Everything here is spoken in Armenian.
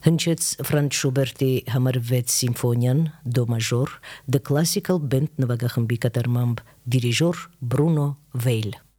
Հնչեց Ֆրանց Շուբերտի համար 6 սիմֆոնիան դո մաժոր The Classical Band նվագախմբի կատարմամբ դիրիժոր Բրունո Վեյլ